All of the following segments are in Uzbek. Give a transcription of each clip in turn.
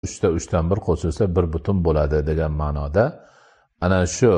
uchdan bir qo'shilsa bir butun bo'ladi degan ma'noda ana shu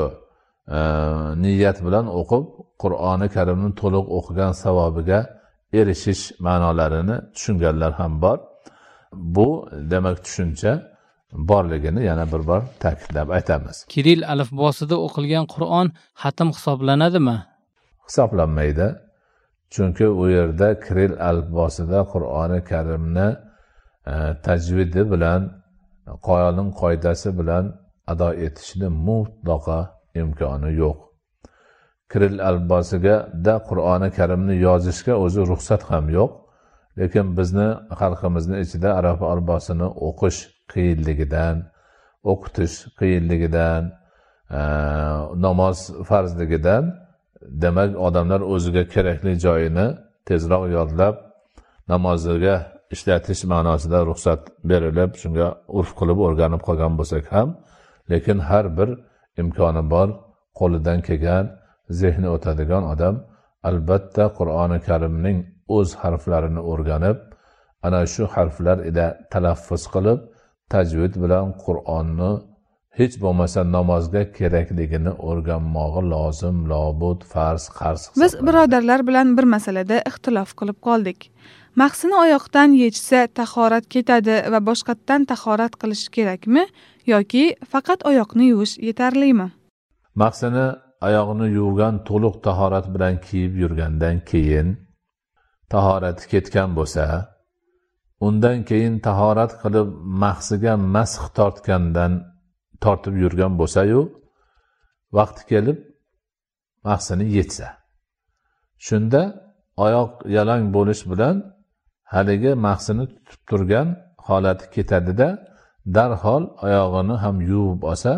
niyat bilan o'qib Qur'oni Karimni to'liq o'qigan savobiga erishish ma'nolarini tushunganlar ham bor. Bu demak tushuncha borligini yana bir bor ta'kidlab aytamiz. Kiril alifbosida o'qilgan Qur'on xatm hisoblanadimi? Hisoblanmaydi. Chunki u yerda Kiril alifbosida Qur'oni Karimni tajvidi bilan, qoyaning qoidasi bilan ado etishni mutlaqo imkoni yo'q. Kiril alifbosiga da Qur'oni Karimni yozishga o'zi ruxsat ham yo'q. Lekin bizni xalqimizning ichida arab alifbosini o'qish qiyinligidan, o'qitish qiyinligidan, namoz farzligidan demak odamlar o'ziga kerakli joyini tezroq yodlab namoziga ishlatish ma'nosida ruxsat berilib, shunga urf qilib o'rganib qolgan bo'lsak ham, lekin har bir imkoni bor, qo'lidan kelgan, zehni o'tadigan odam albatta Qur'oni Karimning o'z harflarini o'rganib, ana shu harflar ila talaffuz qilib, tajvid bilan Qur'onni hech bo'lmasa namozga kerakligini o'rganmog'i lozim, lobud, farz, qarz. Biz birodarlar bilan bir masalada ixtilof qilib qoldik. Mahsini oyoqdan yechsa tahorat ketadi va boshqatdan tahorat qilish kerakmi yoki faqat oyoqni yuvish yetarlimi? Mahsini oyog'ini yuvgan to'liq tahorat bilan kiyib yurgandan keyin tahorati ketgan bo'lsa, undan keyin tahorat qilib mahsiga masx tortib yurgan bo'lsa-yu, vaqti kelib mahsini yetsa, shunda oyoq yalang bo'lish bilan haligi mahsini tutib turgan holati ketadi-da, darhol oyog'ini ham yuvib olsa,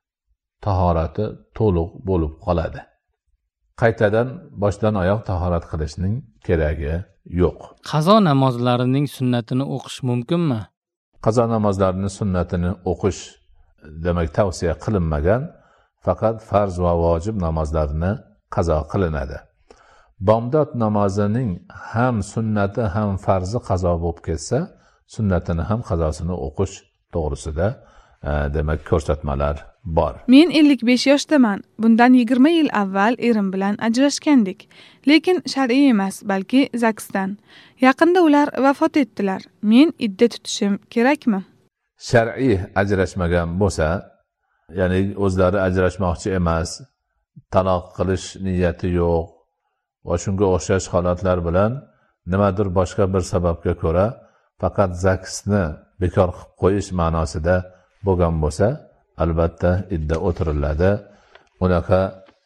tahorati to'liq bo'lib qoladi. Qaytadan boshdan oyoq tahorat qilishning keragi yo'q. Qazo namozlarining sunnatini o'qish mumkinmi? Qazo namozlarining sunnatini o'qish demak tavsiya qilinmagan, faqat farz va vojib namozlarni qazo qilinadi. Bomdod namozining ham sunnati ham farzi qazo bo'lib ketsa, sunnatini ham qazosini o'qish to'g'risida demak ko'rsatmalar bor. Men 55 yoshdaman. Bundan 20 yil avval erim bilan ajrashgandik. Lekin shar'iy emas, balki zaksdan. Yaqinda ular vafot etdilar. Men idda tutishim kerakmi? Shar'iy ajrashmagan bo'lsa, ya'ni o'zlari ajrashmoqchi emas, taloq qilish niyati yo'q va shunga o'xshash holatlar bilan nimadir boshqa bir sababga ko'ra faqat zaksni bekor qilib qo'yish ma'nosida bo'lgan bo'lsa, albatta idda o'tiriladi. Unaqa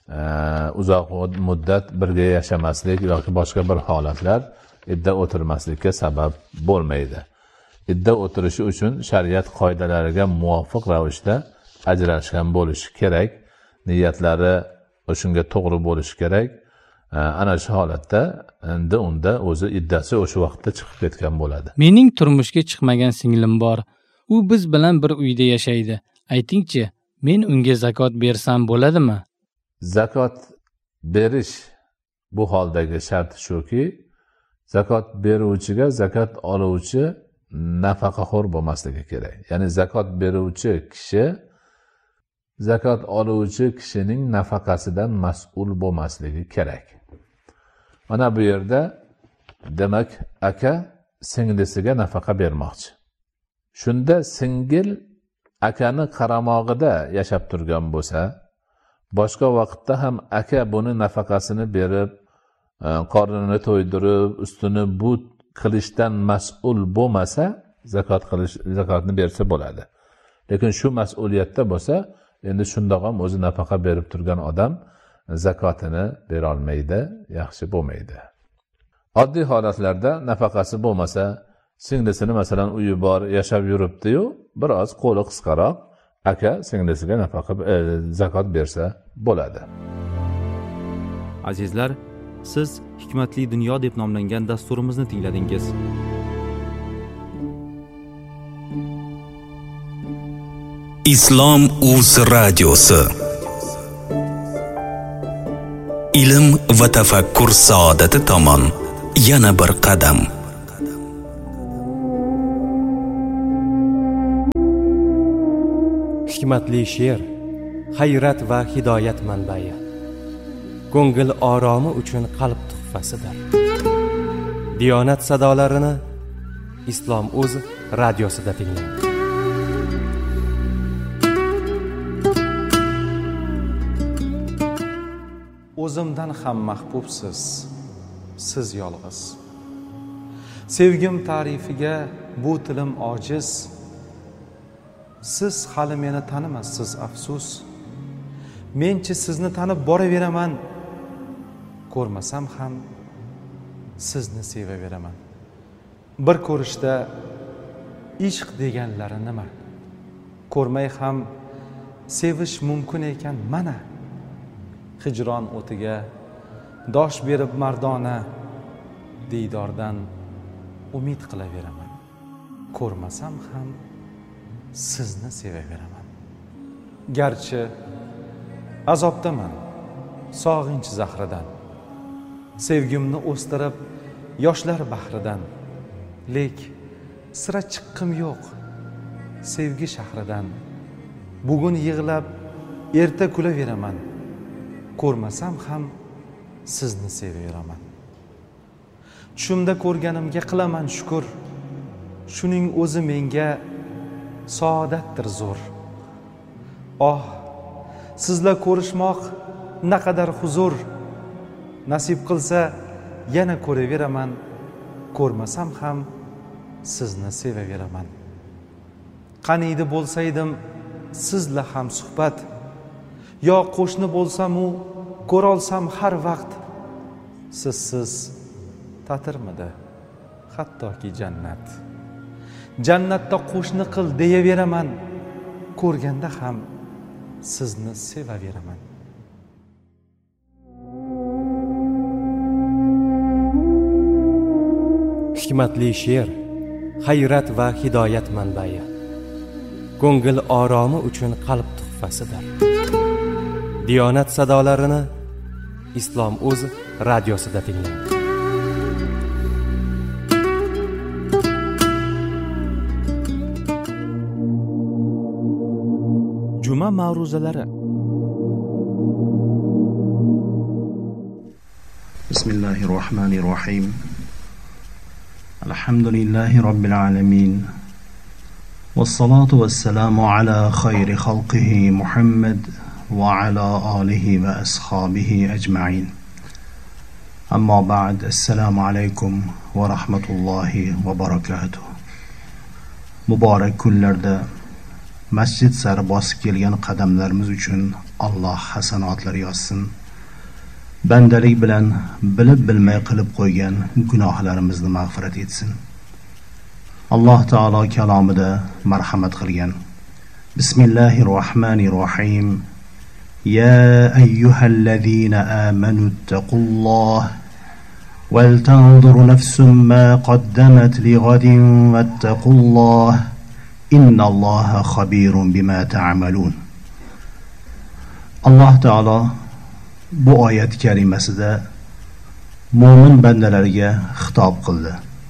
uzoq muddat birga yashamaslik yoki boshqa bir holatlar idda o'tirmaslikka sabab bo'lmaydi. Idda o'tirishi uchun shariat qoidalariga muvofiq ravishda ajrashgan bo'lishi kerak. Niyatlari shunga to'g'ri bo'lishi kerak. Ana shu holatda endi unda o'zi iddasi o'sha vaqtda chiqib ketgan bo'ladi. Mening turmushga chiqmagan singlim bor. U biz bilan bir uyda yashaydi. Aytingchi, men unga zakot bersam bo'ladimi? Zakot berish bu holdagi shart shuki, zakot beruvchiga zakot oluvchi nafaqaxo'r bo'lmasligi kerak. Ya'ni zakot beruvchi kishi zakot oluvchi kishining nafaqasidan mas'ul bo'lmasligi kerak. Mana bu yerda demak aka singlisiga nafaqa bermoqchi. Shunda singil akani qaramog'ida yashab turgan bo'lsa, boshqa vaqtda ham aka buni nafaqasini berib, qornini to'ydirib, ustini but qilishdan mas'ul bo'lmasa, zakotni bersa bo'ladi. Lekin shu mas'uliyatda bo'lsa, endi shundoq ham o'zi nafaqa berib turgan odam zakotini bera olmaydi, yaxshi bo'lmaydi. Oddiy holatlarda nafaqasi bo'lmasa, singlisini masalan uyi bor, yashab yuribdi-yu, biroz qo'li qisqaroq aka singlisiga nafaqa zakot bersa bo'ladi. Azizlar, siz Hikmatli dunyo deb nomlangan dasturimizni tingladingiz. Islom Uz radiosi. Ilm va tafakkur saodati tomon yana bir qadam. hikmatli she'r, hayrat va hidoyat manbai. Ko'ngil oromi uchun qalb tuhfasidir. Diyonat sadolarini Islom.uz radiosida tinglang. O'zimdan ham mahbubsiz, siz yolg'iz. Sevgim ta'rifiga bu tilim ojiz. Siz hali meni tanimassiz, afsus. Menchi sizni tanib boraveraman. Ko'rmasam ham sizni sevaveraman. Bir ko'rishda ishq deganlari nima? Ko'rmay ham sevish mumkin ekan mana. Hijron o'tiga dosh berib mardona, diydordan umid qilaveraman. Ko'rmasam ham sizni sevaveraman. Garchi azobdaman sog'inch zahridan, sevgimni o'stirib yoshlar bahridan, lek sira chiqqim yo'q sevgi shahridan. Bugun yig'lab erta kulaveraman. Ko'rmasam ham sizni sevaveraman. Tushimda ko'rganimga qilaman shukr. Shuning o'zi menga saodatdir zo'r. Oh, sizlar ko'rishmoq naqadar huzur. Nasib qilsa yana ko'raveraman. Ko'rmasam ham sizni sevaveraman. Qaniydi bo'lsaydim sizla ham suhbat, yo qo'shni bo'lsam u ko'rolsam har vaqt. Sizsiz ta'tirmidi hattoki jannat. Jannatda qo'shni qil deyaveraman. Ko'rganda ham sizni sevaveraman. Hikmatli she'r, hayrat va hidoyat manbai. Ko'ngil oromi uchun qalb tuhfasidir. Diyonat sadolarini Islom.uz radiosida tinglang. Juma ma'ruzalari. Bismillahirrahmanirrahim. Alhamdulillahi rabbil alamin. Wassalatu wassalamu ala khayri khalqihi Muhammad wa ala alihi va ashabihi ajma'in. Amma ba'd. Assalomu alaykum va rahmatullohi va barakatuh. Muborak kunlarda masjid sari bosib kelgan qadamlarimiz uchun Alloh hasanotlar yozsin. Bandalik bilan bilib bilmay qilib qo'ygan gunohlarimizni mag'firat etsin. Alloh taolo kalomida marhamat qilgan. Bismillahirrohmanirrohim. Ya ayyuhallazina amanu taqulloh wal tanzur nafsum ma qaddamat lighadin wattaqulloh innalloha xabirun bima ta'malun. Alloh taolo bu oyat karimasida mo'min bandalarga xitob qildi.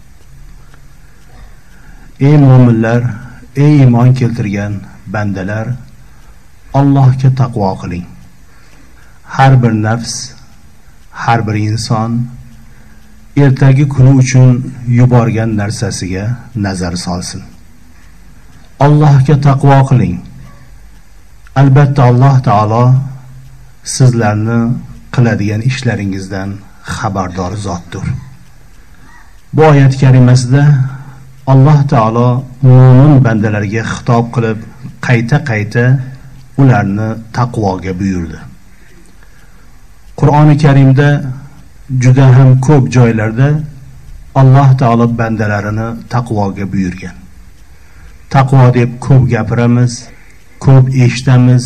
Ey mo'minlar, ey iymon keltirgan bandalar, Allohga taqvo qiling. Har bir nafs, har bir inson ertagi kuni uchun yuborgan narsasiga nazar solsin. Allohga taqvo qiling. Albatta Alloh taolo sizlarni qiladigan ishlaringizdan xabardor zotdir. Bu oyat karimasida Alloh taolo mo'min bandalarga xitob qilib, qayta ularni taqvoga buyurdi. Qur'oni Karimda juda ham ko'p joylarda Alloh taolo bandalarini taqvoga buyurgan. Taqvo deb ko'p gapiramiz, ko'p eshitamiz.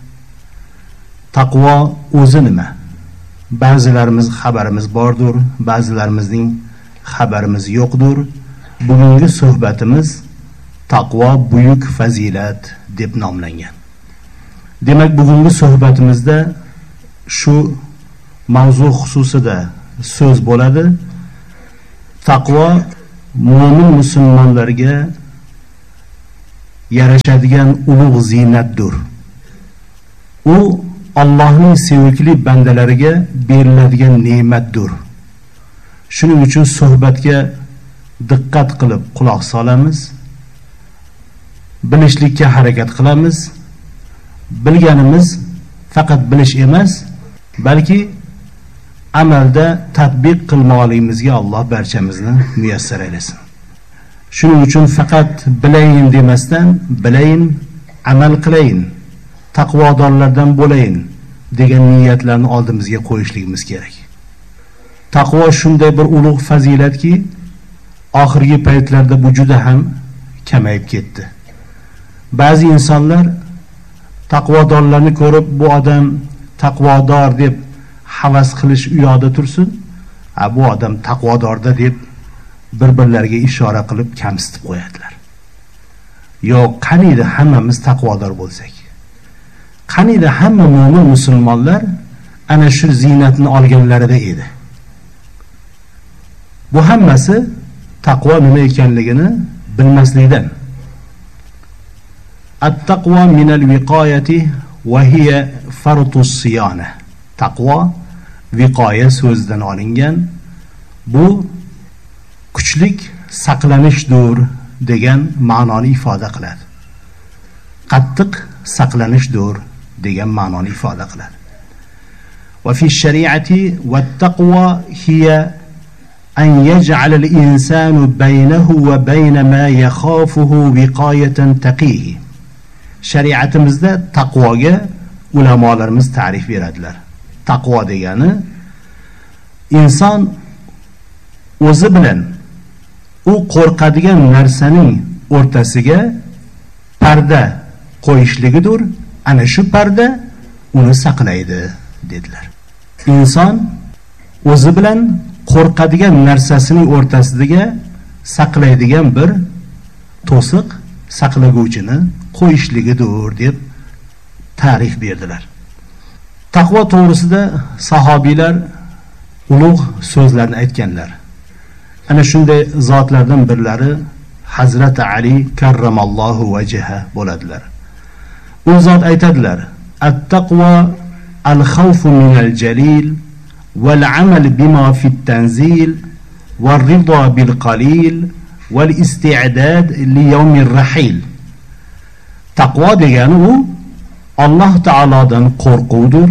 Taqvo o'zi nima? Ba'zilarimiz xabarimiz bordir, ba'zilarimizning xabarimiz yo'qdir. Bugungi suhbatimiz taqvo buyuk fazilat deb nomlangan. Demak, bugungi suhbatimizda shu mavzu xususida so'z bo'ladi. Taqvo mo'min musulmonlarga yarashadigan ulug' ziynatdir. U Allohning sevimli bandalariga beriladigan ne'matdir. Shuning uchun suhbatga diqqat qilib quloq solamiz, bilishlikka harakat qilamiz. Bilganimiz faqat bilish emas, balki amalda tatbiq qilmoqligimizga Alloh barchamizni muyassar aylasin. Shuning uchun faqat bilayin demasdan, bilayin, amal qilayin, taqvodorlardan bo'layin degan niyatlarni oldimizga qo'yishligimiz kerak. Taqvo shunday bir ulug' fazilatki, oxirgi paytlarda bu juda ham kamayib ketdi. Ba'zi insonlar taqvodorlarni ko'rib, bu odam taqvodor deb havas qilish u yoqda tursin, bu odam taqvodorda deb bir-birlariga ishora qilib kamsitib qo'yadilar. Yo'q, qaniydi hammamiz taqvodor bo'lsak, qaniydi hamma mo'min musulmonlar ana shu ziynatni olganlarida edi. Bu hammasi taqvo nima ekanligini bilmaslikdan. At-taqvo minal viqoyati va hiya fartus siyana. Taqvo viqoya so'zidan olingan. Bu kuchlik saqlanishdir degan ma'noni ifoda qiladi. Qattiq saqlanishdir degan ma'noni ifoda qiladi. Va fi shariati wat-taqvo hiya an yaj'ala al-insanu baynahu va bayna ma yakhafuhu viqoyatan taqihi. Shariatimizda taqvoga ulamolarimiz ta'rif beradilar. Taqvo degani inson o'zi bilan u qo'rqadigan narsaning o'rtasiga parda qo'yishligidir. Ana shu parda uni saqlaydi dedilar. Inson o'zi bilan qo'rqadigan narsasining o'rtasiga saqlaydigan bir to'siq, saqlaguvchini qo'yishligidir deb ta'rif berdilar. Taqvo to'g'risida sahobiylar ulug' so'zlarni aytganlar. Ana shunday zotlardan birlari Hazrat Ali karramallohu vajha bo'ladilar. U zot aytadilar: "At-taqvo al-khawfu minal jalil wal amal bima fi at-tanzil wal rida bil qalil wal isti'dad li yawmir rahil." Taqvo degani u Alloh taolodan qo'rquvdir,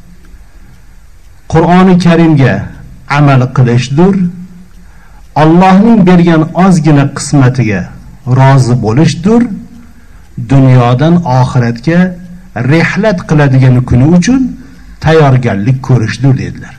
Qur'oni Karimga amal qilishdir, Allohning bergan ozgina qismatiga rozi bo'lishdir, dunyodan oxiratga rihlat qiladigan kuni uchun tayyorgarlik ko'rishdir dedilar.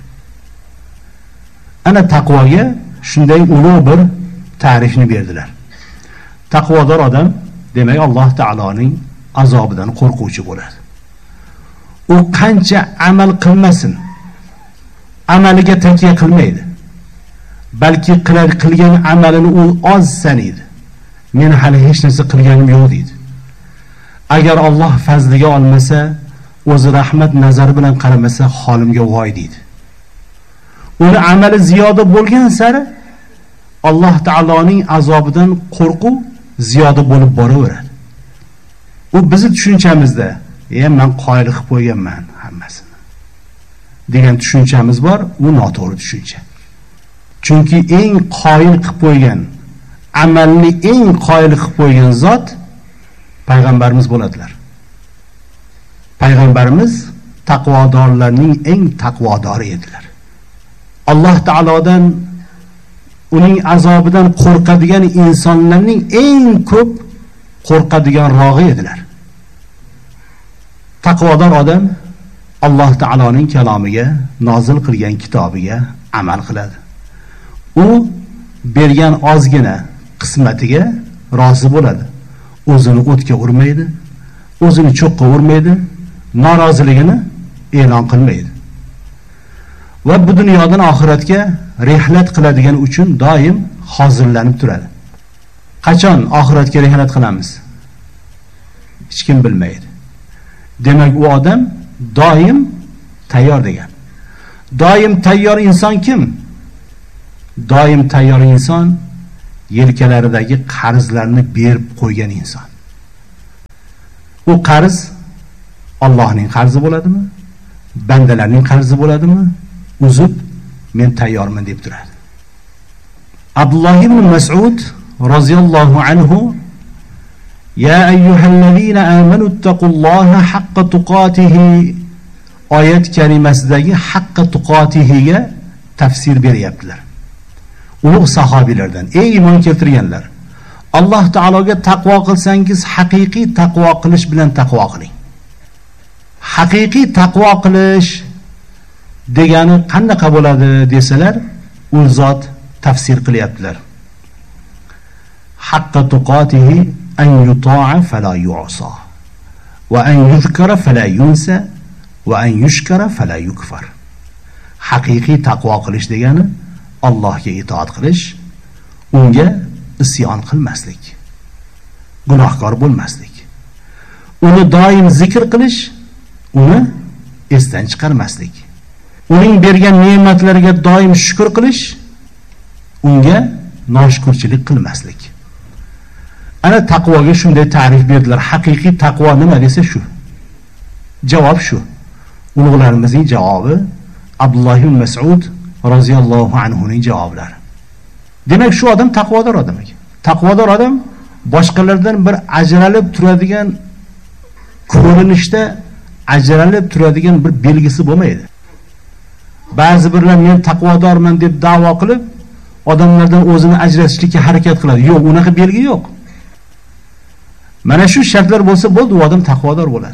Ana taqvoga shunday ulug' bir ta'rifni berdilar. Taqvodor odam demak Alloh taoloning azobidan qo'rquvchi bo'ladi. U qancha amal qilmasin, amaliga takiya qilmaydi. Balki qilgan amalini u oz sanaydi. Men hali hech narsa qilganim yo'q deydi. Agar Alloh fazliga olmasa, o'zi rahmat nazari bilan qaramasa, holimga voy deydi. Uni amali ziyoda bo'lgan sari Alloh taoloning azobidan qo'rquv ziyoda bo'lib boraveradi. U bizning tushunchamizda, men qoyil qilib qo'yganman hammasini degan tushunchamiz bor, u noto'g'ri tushuncha. Chunki eng qoyil qilib qo'ygan, amalni eng qoyil qilib qo'ygan zot payg'ambarimiz bo'ladilar. Payg'ambarimiz taqvodorlarning eng taqvodori edilar. Alloh taolodan, uning azobidan qo'rqadigan insonlarning eng ko'p qo'rqadigan rog'i edilar. Taqvodor odam Alloh taoloning kalomiga, nozil qilgan kitobiga amal qiladi. U bergan ozgina qismatiga rozi bo'ladi. O'zini o'tga urmaydi, o'zini cho'qqa urmaydi, noroziligini e'lon qilmaydi. Va bu dunyodan oxiratga rihlat qiladigan uchun doim hozirlanib turadi. Qachon oxiratga rihlat qilamiz? Hech kim bilmaydi. Demak, u odam doim tayyor degan. Doim tayyor inson kim? Doim tayyor inson yelkalaridagi qarzlarni berib qo'ygan inson. u qarz Allohning qarzi bo'ladimi? Bandalarning qarzi bo'ladimi? Uzib, men tayyorman deb turadi. Abdullah ibn Mas'ud roziyallohu anhu Ya ayyuhallazina amanu taqulloha haqqa tuqatihi oyat karimasidagi haqqa tuqatihiga tafsir beryaptilar. Ulug' sahobilardan, ey iymon keltirganlar, Alloh taologa taqvo qilsangiz haqiqiy taqvo qilish bilan taqvo qiling. Haqiqiy taqvo qilish degani qanaqa bo'ladi desalar, u zot tafsir qilyaptilar. Haqqa tuqatihi an yuta'a fala yu'sa va an yuzkara fala yunsa va an yushkara fala yukfar. Haqiqiy taqvo qilish degani Allohga itoat qilish, unga isyon qilmaslik, gunohkor bo'lmaslik, uni doim zikr qilish, uni esdan chiqarmaslik, uning bergan ne'matlariga doim shukr qilish, unga noshukrchilik qilmaslik. Ana taqvoga shunday ta'rif berdilar. Haqiqiy taqvo nima desa shu. Javob shu. Ulug'larimizning javobi Abdullah ibn Mas'ud roziyallohu anhu ning javoblari. Demak, shu odam taqvodor odam ekan. Taqvodor odam boshqalardan bir ajralib turadigan, ko'rinishda ajralib turadigan bir belgisi bo'lmaydi. Ba'zi birlar men taqvodorman deb da'vo qilib, odamlardan o'zini ajratishlikka harakat qiladi. Yo'q, unaqa belgi yo'q. Mana shu shartlar bo'lsa bo'ldi, u odam taqvodor bo'ladi.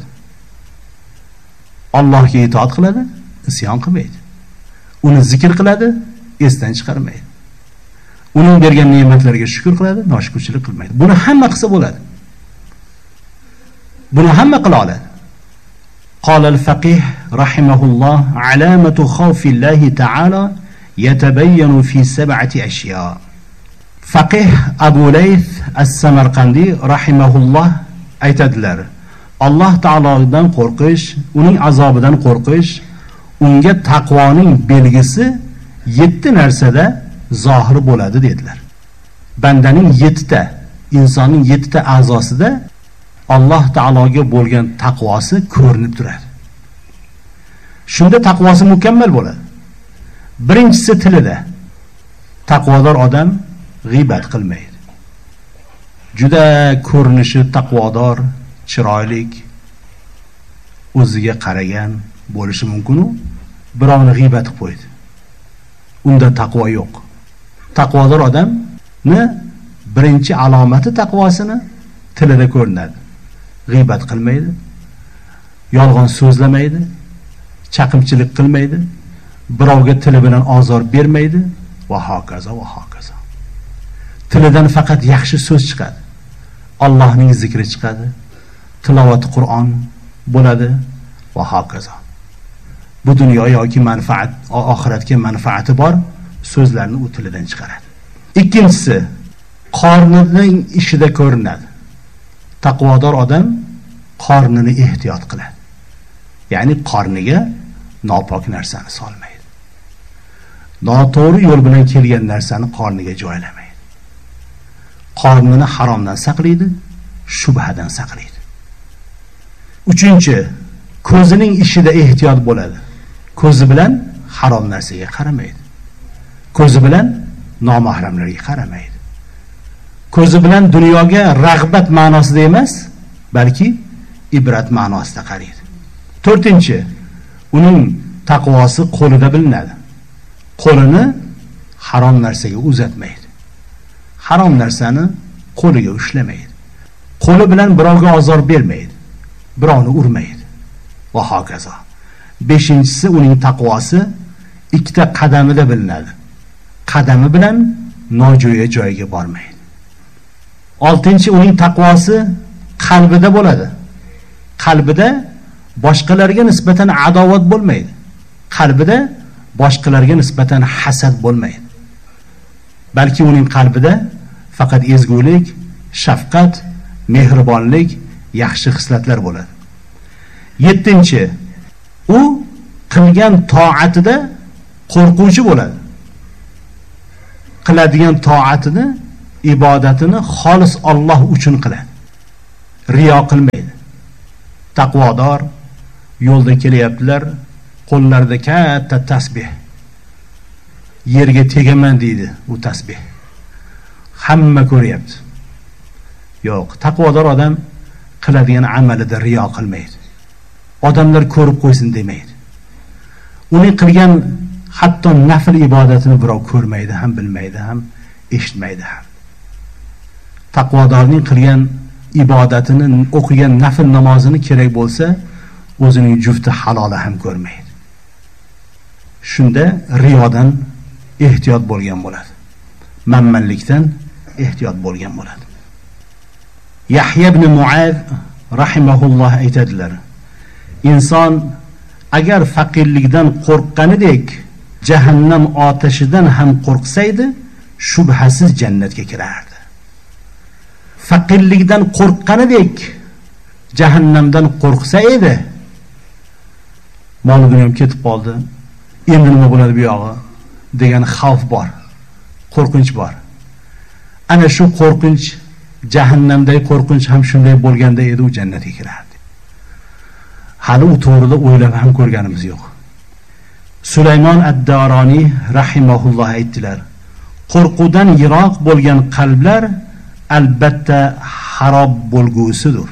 Allohga itoat qiladi, isyon qilmaydi. Uni zikr qiladi, esdan chiqarmaydi. Uning bergan ne'matlariga shukr qiladi, noshukrchilik qilmaydi. Buni hamma qilsa bo'ladi. Buni hamma qila oladi. Qala al-faqih rahimahulloh, alamatu khawfillahi ta'ala yatabayyanu fi sab'ati ashya. Faqih Abu Layth as-Samarqandi rahimahulloh aytadilar: Alloh taolodan qo'rqish, uning azobidan qo'rqish, unga taqvoning belgisi 7 narsada zohir bo'ladi dedilar. Bandaning 7 ta, insonning 7 ta a'zosida Alloh taologa bo'lgan taqvosi ko'rinib turadi. Shunda taqvosi mukammal bo'ladi. Birinchisi tilida. Taqvodor odam g'iybat qilmaydi. Juda ko'rinishi taqvodor, chiroyli, o'ziga qaragan bo'lishi mumkin, birovni g'iybat qilib qo'ydi. Unda taqvo yo'q. Taqvodor odamni birinchi alomati taqvosini tilida ko'rinadi. G'iybat qilmaydi, yolg'on so'zlamaydi, chaqimchilik qilmaydi, birovga tili bilan ozor bermaydi va hokazo va hokazo. Tilidan faqat yaxshi so'z chiqadi. Allohning zikri chiqadi, tilovati Qur'on bo'ladi va hokazo. Bu dunyo yoki manfaat, oxiratga manfaati bor so'zlarni u tilidan chiqaradi. Ikkinchisi, qornining ishida ko'rinadi. Taqvodor odam qornini ehtiyot qiladi. Ya'ni qorniga nopok narsani solmaydi. Noto'g'ri yo'l bilan kelgan narsani qorniga joylamaydi. Qornini haromdan saqlaydi, shubhadan saqlaydi. Uchinchi, ko'zining ishida ehtiyot bo'ladi. Ko'zi bilan harom narsaga qaramaydi. Ko'zi bilan nomahramlarga qaramaydi. Ko'zi bilan dunyoga rag'bat ma'nosida emas, balki ibrat ma'nosida qaraydi. To'rtinchi, uning taqvosi qo'lida bilinadi. Qo'lini harom narsaga uzatmaydi. Harom narsani qo'liga ushlamaydi. Qo'li bilan birovga ozor bermaydi. Birovni urmaydi. Va hokazo. Beshinchisi, uning taqvosi ikkita qadamida bilinadi. Qadami bilan nojo'ya joyga bormaydi. Oltinchi, uning taqvosi qalbida bo'ladi. Qalbida boshqalarga nisbatan adovat bo'lmaydi. Qalbida boshqalarga nisbatan hasad bo'lmaydi. Balki uning qalbida faqat ezgulik, shafqat, mehribonlik, yaxshi xislatlar bo'ladi. Yettinchi, u qilgan to'atida qo'rquvchi bo'ladi. Qiladigan to'atini, ibodatini xolis Alloh uchun qiladi. Riyo qilmaydi. taqvodor yo'lda kelyaptilar, qo'llarida katta tasbih, yerga tegaman deydi u tasbih. Hamma ko'ryapti. Yo'q, taqvodor odam qiladigan amalida riyo qilmaydi. Odamlar ko'rib qo'ysin demaydi. Uning qilgan hatto nafl ibodatini birov ko'rmaydi, ham bilmaydi, ham eshitmaydi ham. Taqvodorning qilgan ibodatini, o'qigan nafl namozini kerak bo'lsa, o'zining jufti haloli ham ko'rmaydi. Shunda riyodan ehtiyot bo'lgan bo'ladi. Manmanlikdan ehtiyot bo'lgan bo'ladi. Yahya ibn Muaz rahimahulloh aytadilar: inson agar faqirlikdan qo'rqqanidek jahannam otashidan ham qo'rqsaydi, shubhasiz jannatga kirardi. Faqirlikdan qo'rqqanidek jahannamdan qo'rqsa edi, mol dunyom ketib qoldi, endi nima bo'ladi bu yog'i degan xavf bor, qo'rqinch bor. Ana shu qo'rqinch, jahannamdagi qo'rqinch ham shunday bo'lganda edi, u jannatga kirardi. Hali u to'g'rida o'ylab ham ko'rganimiz yo'q. Sulaymon ad-Daroniy rahimahulloh aytdilar: qo'rquvdan yiroq bo'lgan qalblar albatta xarob bo'lgusidir.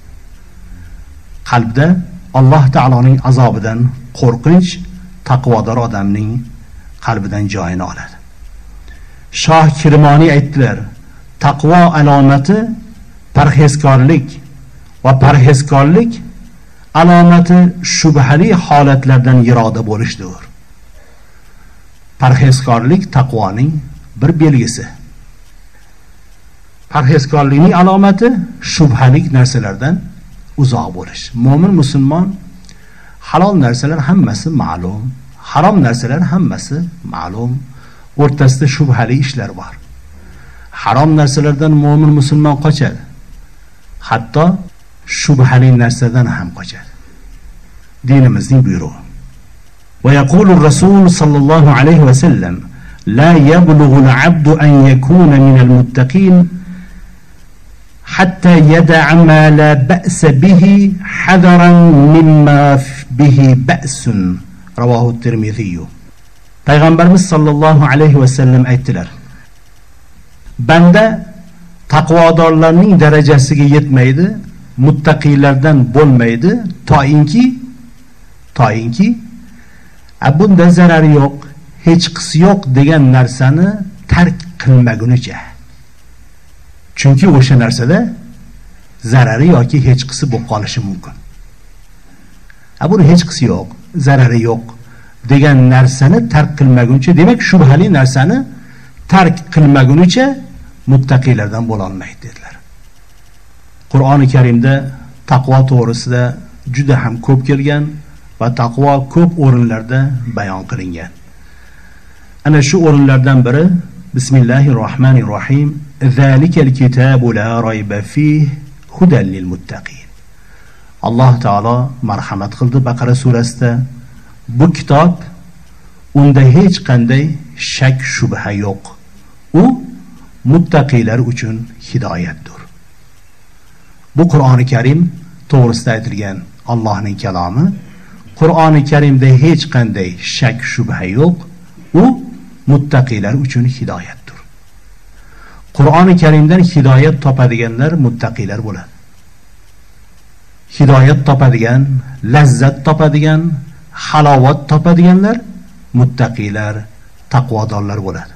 Qalbda Alloh taoloning azobidan qo'rqinch taqvodor odamning qalbidan joyini oladi. Shoh Kirmoniy aytdilar: taqvo alomati parhezkorlik va parhezkorlik alomati shubhali holatlardan yiroqda bo'lishdir. Parhezkorlik taqvoning bir belgisi. Parhezkorlikning alomati shubhali narsalardan uzoq bo'lish. Mo'min musulmon halol narsalar hammasi ma'lum, harom narsalar hammasi ma'lum, o'rtasida shubhali ishlar bor. Harom narsalardan mo'min musulmon qochadi. Hatto shubhali narsadan ham qochadi. Dinimizning buyrug'i. Va yaqulu ar-rasul sallallohu alayhi va sallam: la yablughu al-'abdu an yakuna min al-muttaqin hatta yada'a ma la ba'sa bihi hadaran mimma bihi ba'sun. Rawahu at-Tirmidhi. Payg'ambarimiz sallallohu alayhi va sallam aytdilar: banda taqvodorlarning darajasiga yetmaydi, muttaqiylardan bo'lmaydi, toinki bunda zarari yo'q, hech qisi yo'q degan narsani tark qilmagunicha. Chunki o'sha narsada zarari yoki hech qisi bo'lib qolishi mumkin. Buni hech qisi yo'q, zarari yo'q degan narsani tark qilmaguncha, demak shubhali narsani tark qilmagunicha muttaqiylardan bo'la olmaydi dedilar. Qur'oni Karimda taqvo to'g'risida juda ham ko'p kelgan va taqvo ko'p o'rinlarda bayon qilingan. Ana shu o'rinlardan biri Bismillahirrohmanirrohim: Zalikal kitabu la rayba fihi hudan lil muttaqin. Alloh taolo marhamat qildi Baqara surasida: bu kitob, unda hech qanday shak shubha yo'q. U muttaqiylar uchun hidoyatdir. Bu Qur'oni Karim to'g'risida aytilgan Allohning kalomi. Qur'oni Karimda hech qanday shak shubha yo'q. U muttaqiylar uchun hidoyatdir. Qur'oni Karimdan hidoyat topadiganlar muttaqiylar bo'ladi. Hidoyat topadigan, lazzat topadigan, halovat topadiganlar muttaqiylar, taqvodorlar bo'ladi.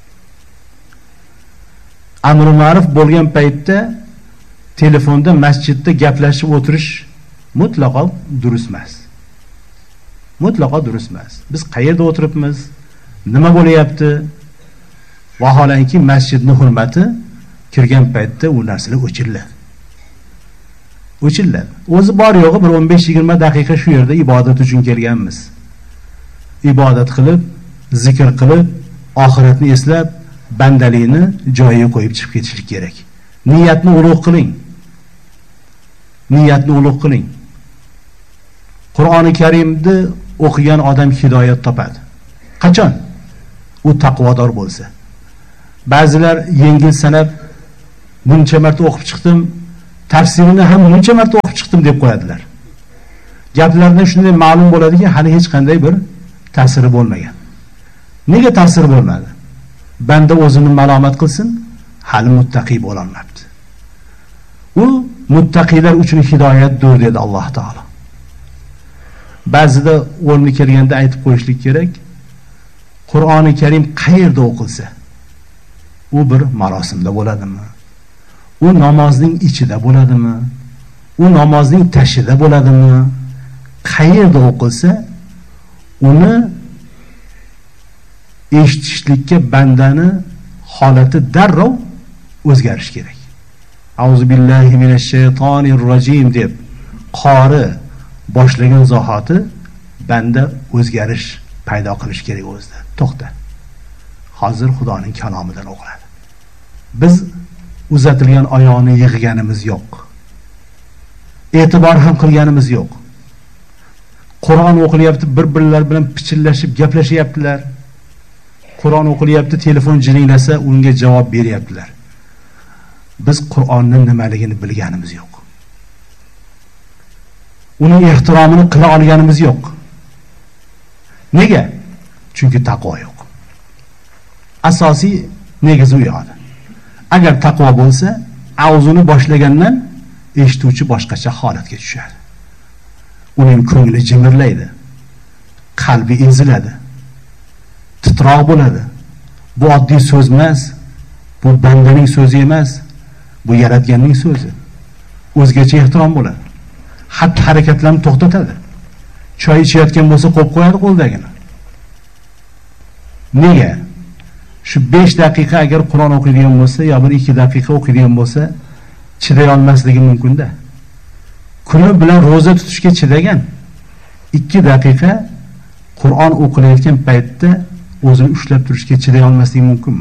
Amr ma'ruf bo'lgan paytda telefonda masjidda gaplashib o'tirish mutlaqo durust emas. Mutlaqo durust emas. Biz qayerda o'tiribmiz, nima bo'layapti? Vaholanki masjidning hurmati kirgan paytda u narsalar o'chiriladi. O'chiriladi. O'zi bor yo'g'i bir 15-20 daqiqa shu yerda ibodat uchun kelganmiz. Ibodat qilib, zikr qilib, oxiratni eslab, bandalikni joyiga qo'yib chiqib ketishlik kerak. Niyatni ulug' qiling. Niyatni ulug' qiling. Qur'oni Karimni o'qigan odam hidoyat topadi. Qachon? U taqvodor bo'lsa. Ba'zilar yengil sanab buncha marta o'qib chiqdim, tafsirini ham buncha marta o'qib chiqdim deb qo'yadilar. Gaplardan shunday ma'lum bo'ladiki, hali hech qanday bir ta'siri bo'lmagan. Nega ta'sir bo'lmadi? Banda o'zini malomat qilsin, hali muttaqi bo'la olmabdi. U muttaqilar uchun hidoyatdir dedi Alloh taolo. Ba'zida o'rni kelganda aytib qo'yishlik kerak. Qur'oni Karim qayerda o'qilsa, u bir marosimda bo'ladimi? U namozning ichida bo'ladimi? U namozning tashida bo'ladimi? Qayerda o'qilsa, uni eshitishlikka bandani holati darrov o'zgarish kerak. Auzu billahi minash shaytonir rojim deb qori boshlagan zahoti banda o'zgarish paydo qilish kerak o'zida. To'xta. Hozir Xudoning kalomidan o'qiladi. Biz uzatilgan oyoqni yig'ganimiz yo'q. E'tibor ham qilganimiz yo'q. Qur'on o'qilyapti, bir-birlar bilan pichillashib gaplashyaptilar. Qur'on o'qilyapti, telefon jiringlasa unga javob beryaptilar. Biz Qur'onning nimaligini bilganimiz yo'q. Uning ehtiromini qila olganimiz yo'q. Nega? Chunki taqvo yo'q. Asosiy negiz u yo'q. Agar taqvo bo'lsa, avzuni boshlagandan eshituvchi boshqacha holatga tushadi. Uning ko'ngli jimirlaydi. Qalbi eziladi. Titroq bo'ladi. Bu oddiy so'z emas. Bu bandaning so'zi emas. Bu yaratganning so'zi. O'zgacha ehtirom bo'ladi. Xatti harakatlarni to'xtatadi. Choy ichayotgan bo'lsa qo'yib qo'yadi qo'ldagini. Nega? Shu 5 daqiqa agar Qur'on o'qiydigan bo'lsa, yo bir 2 daqiqa o'qiydigan bo'lsa, chiday olmasligi mumkin-da. Kuni bilan roza tutishga chidagan 2 daqiqa Qur'on o'qilayotgan paytda o'zini ushlab turishga chiday olmasligi mumkinmi?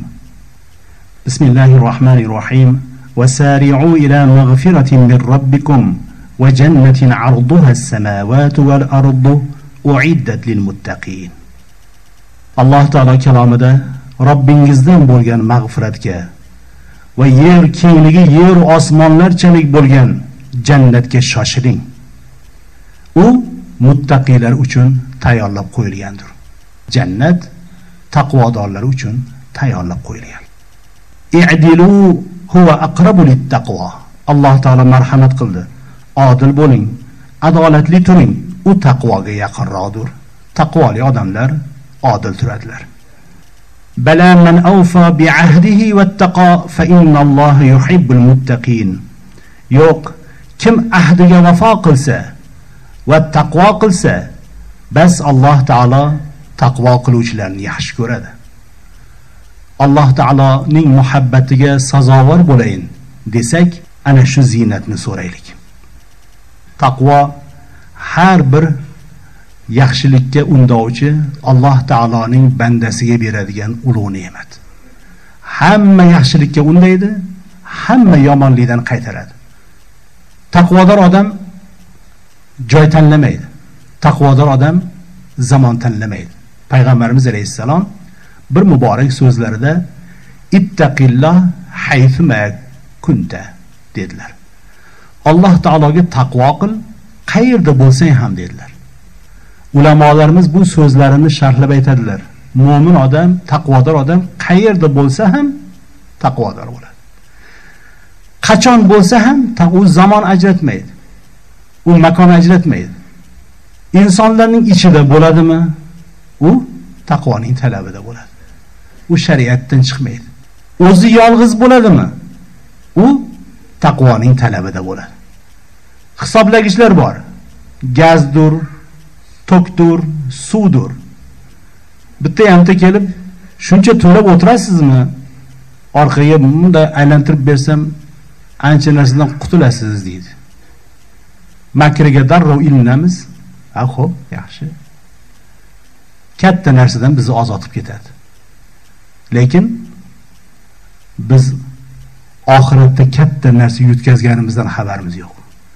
Bismillahirrohmanirrohim. Wasari'u ila maghfiratin min robbikum wa jannatin 'arduha as-samawati wal ardu u'iddat lil muttaqin. Alloh taolo kalomida Robbingizdan bo'lgan mag'firatga va yer kengligi yer osmonlarchalik bo'lgan jannatga shoshiling. U muttaqilar uchun tayyorlab qo'yilgandir. Jannat taqvodorlar uchun tayyorlab qo'yilgan. I'dilu huwa aqrabu lit-taqvo. Alloh taolo marhamat qildi. Odil bo'ling, adolatli turing. U taqvoga yaqinroqdir. Taqvoli odamlar odil turadilar. Bala man awfa bi'ahdihi wattaqa fa innalloha yuhibbul muttaqin. Yo'q, kim ahdiga vafo qilsa va taqvo qilsa, bas Alloh taolo taqvo qiluvchilarni yaxshi ko'radi. Alloh taoloning muhabbatiga sazovor bo'layin desak, ana shu ziynatni so'raylik. Taqvo har bir yaxshilikka undovchi Alloh taoloning bandasiga beradigan ulug' ne'mat. Hamma yaxshilikka undaydi, hamma yomonlikdan qaytaradi. Taqvodor odam joy tanlamaydi. Taqvodor odam zamon tanlamaydi. Payg'ambarimiz alayhisalom bir muborak so'zlarida ittaqilloh haythuma kunta dedilar. Alloh taologa taqvo qil, qayerda bo'lsang ham dedilar. Ulamolarimiz bu so'zlarini sharhlab aytadilar. Mo'min odam, taqvodor odam qayerda bo'lsa ham taqvodor bo'ladi. Qachon bo'lsa ham u zamon ajratmaydi. U makon ajratmaydi. Insonlarning ichida bo'ladimi? U taqvoning talabida bo'ladi. U shariatdan chiqmaydi. O'zi yolg'iz bo'ladimi? U taqvoning talabida bo'ladi. Hisoblagichlar bor. Gazdur, tokdur, suvdur. Bitta hamta kelib, shuncha to'lab o'tirasizmi? Orqaga bunday aylantirib bersam, ancha narsadan qutulasiz deydi. Makriga darrov ilinamiz. Xo'p, yaxshi. Katta narsadan bizni ozodib ketadi. Lekin biz oxiratda katta narsa yutkazganimizdan xabarimiz yo'q.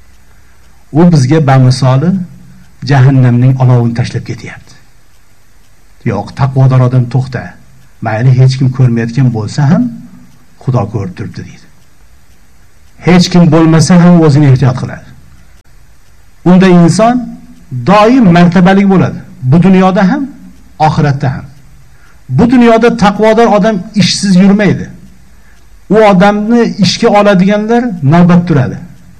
U bizga bamisoli jahannamning olovini tashlab ketyapti. Yo'q, taqvodor odam to'xta. Mayli hech kim ko'rmayotgan bo'lsa ham Xudo ko'rib turibdi deydi. Hech kim bo'lmasa ham o'zini ehtiyot qiladi. Unda inson doim martabali bo'ladi. Bu dunyoda ham, oxiratda ham. Bu dunyoda taqvodor odam ishsiz yurmaydi. U odamni ishga oladiganlar navbat turadi.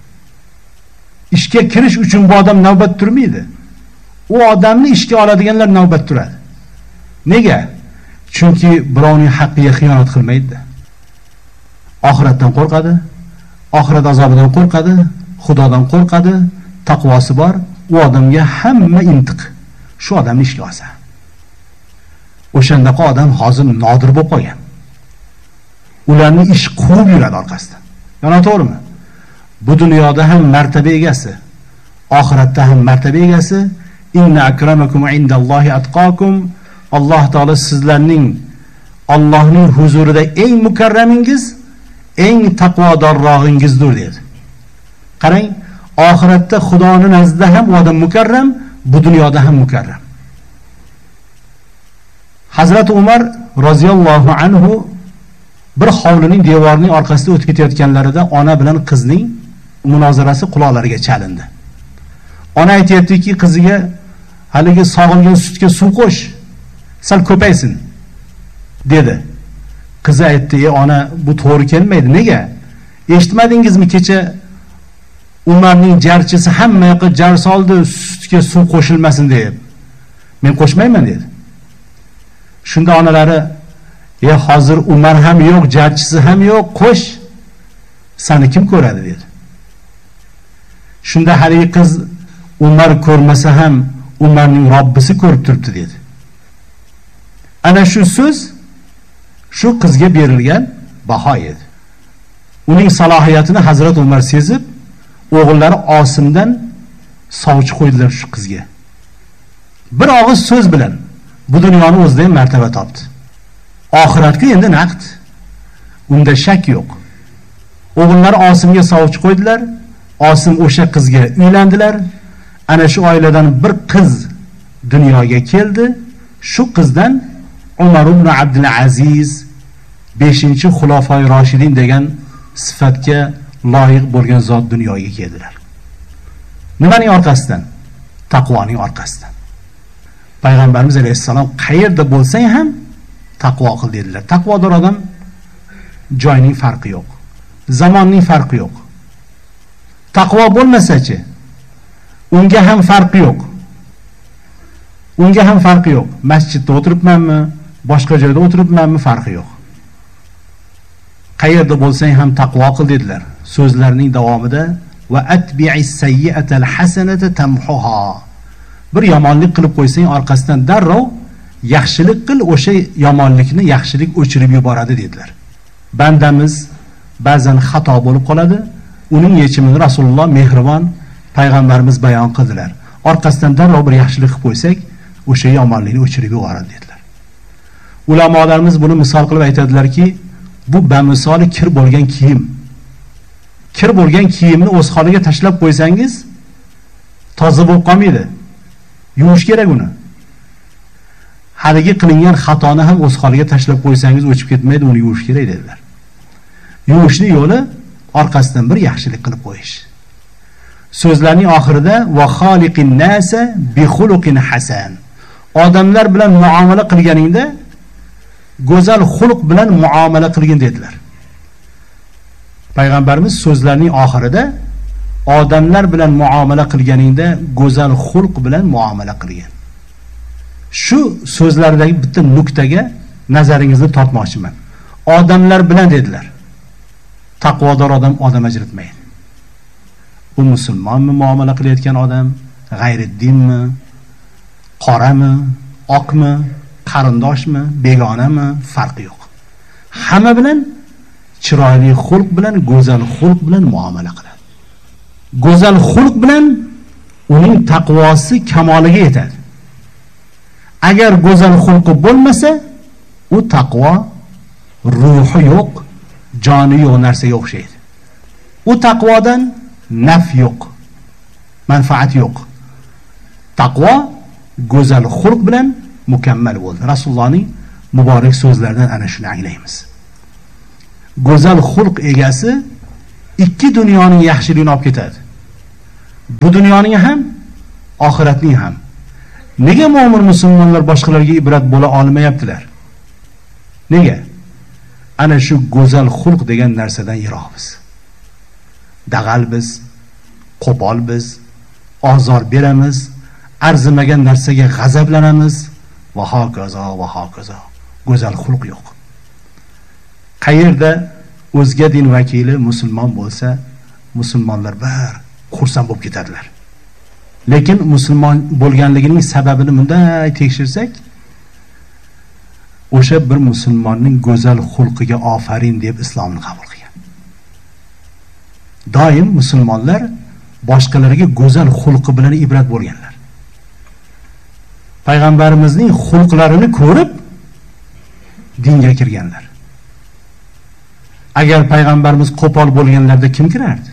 Ishga kirish uchun bu odam navbat turmaydi. U odamni ishga oladiganlar navbat turadi. Nega? Chunki birovning haqqiga xiyonat qilmaydi. Oxiratdan qo'rqadi, oxirat azobidan qo'rqadi, Xudodan qo'rqadi, taqvosi bor. U odamga hamma intiq. Shu odamni ishga olsa. O'shandaqa odam hozir nodir bo'lib qolgan. Ularning ish quvib yuradi orqasidan. Yana to'g'rimi? Bu dunyoda ham martaba egasi, oxiratda ham martaba egasi. Inna akramakum indallohi atqakum. Alloh taolo sizlarning Allohning huzurida eng mukarramingiz, eng taqvodorrog'ingizdir dedi. Qarang, oxiratda Xudoning nazdida ham odam mukarram, bu dunyoda ham mukarram. Hazrat Umar roziyallohu anhu bir hovlining devorining orqasida o'tib ketayotganlarida ona bilan qizning munozarasi quloqlariga chalindi. Ona aytayaptiki, qiziga haligi sog'ilgan sutga suv qo'sh, sal ko'paysin dedi. Qizi aytdi: "Ey ona, bu to'g'ri kelmaydi. Nega? Eshitmadingizmi kecha Umarning jarchisi hamma yoqqa jar soldi, sutga suv qo'shilmasin deb. Men qo'shmayman" dedi. Shunda onalari: "Ey, hozir Umar ham yo'q, jarchisi ham yo'q, qo'sh. Seni kim ko'radi?" dedi. Shunda haligi qiz: "Umar ko'rmasa ham Umarning Robbisi ko'rib turibdi" dedi. Ana shu so'z shu qizga berilgan baho edi. Uning salohiyatini Hazrat Umar sezib, o'g'illari Osimdan sovchi qo'ydilar shu qizga. Bir og'iz so'z bilan bu dunyoni o'zida ham martaba topdi. Oxiratga endi naqd. Unda shak yo'q. O'g'illari Osimga sovchi qo'ydilar. Osim o'sha qizga uylandilar. Ana shu oiladan bir qiz dunyoga keldi. Shu qizdan Umar ibn Abdul Aziz 5-xulofoi Roshidin degan sifatga loyiq bo'lgan zot dunyoga keldilar. Nimaning orqasidan? Taqvoning orqasidan. Payg'ambarimiz alayhissalom qayerda bo'lsang ham taqvo qil dedilar. Taqvodor odam joyning farqi yo'q, zamonning farqi yo'q. Taqvo bo'lmasa-chi, unga ham farqi yo'q. Unga ham farqi yo'q. Masjidda o'tiribmanmi, boshqa joyda o'tiribmanmi, farqi yo'q. Qayerda bo'lsang ham taqvo qil dedilar. So'zlarining davomida va atbi'is sayyi'atal hasanata tamhuha. Bir yomonlik qilib qo'ysang, orqasidan darrov yaxshilik qil, o'sha yomonlikni yaxshilik o'chirib yuboradi dedilar. Bandamiz ba'zan xato bo'lib qoladi. Uning yechimini Rasululloh mehribon payg'ambarimiz bayon qildilar. Orqasidan darrov bir yaxshilik qilib qo'ysak, o'sha yomonlikni o'chirib yuboradi dedilar. Ulamolarimiz buni misol qilib aytadilarki, bu bamisoli kir bo'lgan kiyim. Kir bo'lgan kiyimni o'z holiga tashlab qo'ysangiz, toza bo'lib qolmaydi. Yuvish kerak uni. Haligi qilingan xatoni ham o'z holiga tashlab qo'ysangiz o'chib ketmaydi, uni yuvish kerak dedilar. Yuvishning yo'li orqasidan bir yaxshilik qilib qo'yish. So'zlarning oxirida va xoliqin nasa bi xuluqin hasan. Odamlar bilan muomala qilganingda go'zal xulq bilan muomala qilgin dedilar. Payg'ambarimiz so'zlarning oxirida odamlar bilan muomala qilganingda go'zal xulq bilan muomala qilgan. Shu so'zlardagi bitta nuqtaga nazaringizni tortmoqchiman. Odamlar bilan dedilar. Taqvodor odam ajratmaydi. U musulmonmi muomala qilayotgan odam, g'ayriddinmi, qorami, oqmi, qarindoshmi, begonami, farqi yo'q. Hamma bilan chiroyli xulq bilan, go'zal xulq bilan muomala qiladi. Go'zal xulq bilan uning taqvosi kamoliga yetadi. Agar go'zal xulqi bo'lmasa, u taqvo ruhi yo'q, joni yo'q narsaga o'xshaydi. U taqvodan naf yo'q, manfaat yo'q. Taqvo go'zal xulq bilan mukammal bo'ldi. Rasulullohning muborak so'zlaridan ana shuni anglaymiz. Go'zal xulq egasi ikki dunyoning yaxshiligini olib ketadi. Bu dunyoning ham, oxiratning ham. Nega mo'min musulmonlar boshqalarga ibrat bo'la olmayaptilar? Nega? Ana shu go'zal xulq degan narsadan yiroqmiz. Dag'al biz, qo'pol biz, ozor beramiz, arzimagan narsaga g'azablanamiz va hokazo va hokazo. Go'zal xulq yo'q. Qayerda o'zga din vakili musulmon bo'lsa, musulmonlar bir xursand bo'lib ketadilar. Lekin musulmon bo'lganligining sababini bunday tekshirsak, o'sha bir musulmonning go'zal xulqiga ofarin deb islomni qabul qilgan. Doim musulmonlar boshqalarga go'zal xulqi bilan ibrat bo'lganlar. Payg'ambarimizning xulqlarini ko'rib dinga kirganlar. Agar payg'ambarimiz qo'pol bo'lganlarda kim kirardi?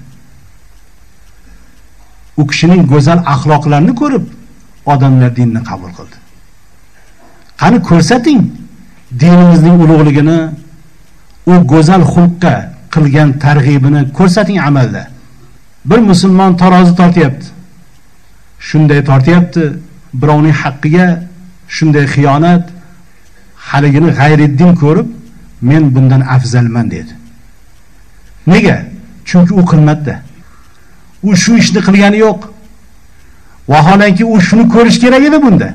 U kishining go'zal axloqlarini ko'rib odamlar dinni qabul qildi. Qani ko'rsating dinimizning ulug'ligini, u go'zal xulqqa qilgan targ'ibini ko'rsating amalda. Bir musulmon tarozi tortyapti. Shunday tortyapti, birovning haqqiga shunday xiyonat, haligini g'ayriddin ko'rib, men bundan afzalman dedi. Nega? Chunki u qilmadi. U shu ishni qilgani yo'q. Vaholanki u shuni ko'rish kerak edi bunda.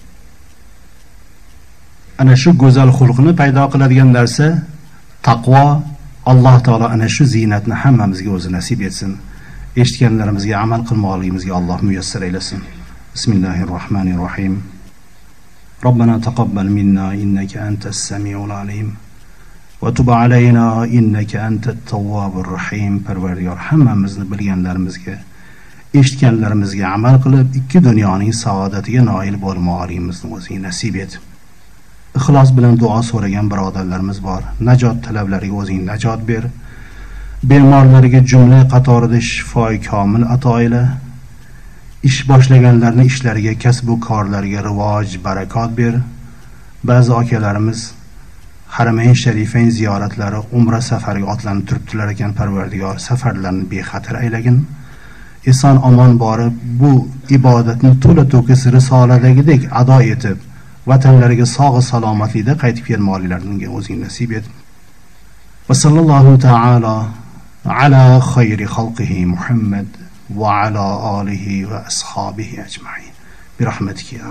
Ana shu go'zal xulqni paydo qiladigan narsa taqvo. Alloh taolo ana shu ziynatni hammamizga o'zi nasib etsin. Eshitganlarimizga amal qilmoqligimizga Alloh muyassar aylasin. Bismillahirrohmanirrohim. Robbana taqabbal minna innaka antas samiul alim. Va tub alayna innaka antat tawwabur rahim. Parvardigor, hammamizni bilganlarimizga, eshitganlarimizga amal qilib, ikki dunyoning saodatiga noil bo'lmoqligimizni o'zing nasib et. Ixlos bilan duo so'ragan birodarlarimiz bor. Najot talablariga o'zing najot ber. Bemorlarga jumla qatorida shifoi komil ato ayla. Ish boshlaganlarning ishlariga, kasb va korlariga rivoj, barakot ber. Ba'zi akalarimiz Haramayn Sharifayn ziyoratlari, umra safariga otlanib turibdilar ekan. Parvardigor, safarlarni bexatar aylagin. Eson omon borib, bu ibodatni to'la to'kis risoladagidek ado etib, vatanlariga sog' salomatlikda qaytib kelmoqliklarini o'zing nasib et. Va sallallohu ta'ala ala khayri xalqihi Muhammad va ala alihi va ashabihi ajma'in. Bi rahmatika ya.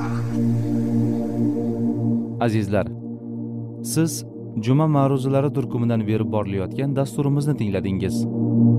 Azizlar, siz juma ma'ruzalari turkumidan berib borilayotgan dasturimizni tingladingiz.